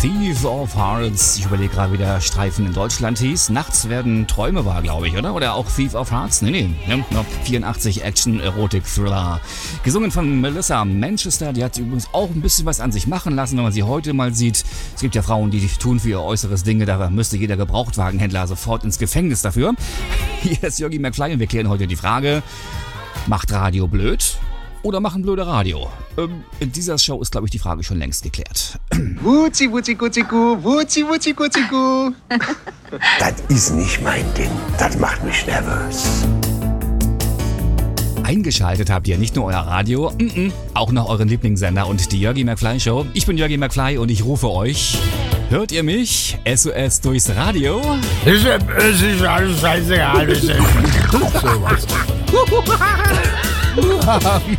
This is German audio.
Thief of Hearts. Ich überlege gerade, wie der Streifen in Deutschland hieß. Nachts werden Träume wahr, glaube ich, oder? Oder auch Thief of Hearts? Nee. 84 Action, Erotik, Thriller. Gesungen von Melissa Manchester. Die hat übrigens auch ein bisschen was an sich machen lassen, wenn man sie heute mal sieht. Es gibt ja Frauen, die tun für ihr Äußeres Dinge. Da müsste jeder Gebrauchtwagenhändler sofort ins Gefängnis dafür. Hier ist Jörgi McFly und wir klären heute die Frage: Macht Radio blöd? Oder machen blöde Radio? In dieser Show ist, glaube ich, die Frage schon längst geklärt. Wuzi, wuzi, guzi, gu, wuzi, wuzi, guzi, gu. Das ist nicht mein Ding. Das macht mich nervös. Eingeschaltet habt ihr nicht nur euer Radio, auch noch euren Lieblingssender und die Jörgi McFly Show. Ich bin Jörgi McFly und ich rufe euch. Hört ihr mich? SOS durchs Radio? Es ist alles scheißegal.